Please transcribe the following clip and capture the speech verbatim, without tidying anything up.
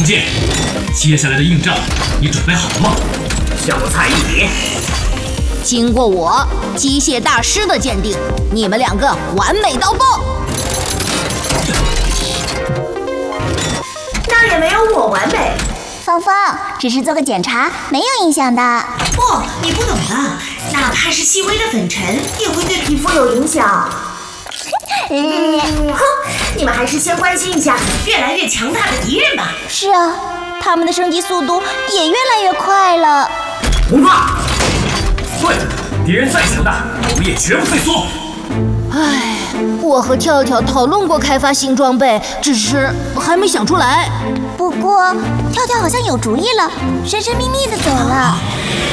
剑，接下来的硬仗，你准备好了吗？ 小菜一碟。 经过我机械大师的鉴定，你们两个完美到爆。 那也没有我完美。 芳芳，只是做个检查，没有影响的。 不，你不懂的，哪怕是细微的粉尘，也会对皮肤有影响。嗯，哼，你们还是先关心一下越来越强大的敌人吧。 是啊，他们的升级速度也越来越快了。 不怕。 对，敌人再强大，我们也绝不退缩。 唉，我和跳跳讨论过开发新装备，只是还没想出来。 不过跳跳好像有主意了，神神秘秘的走了。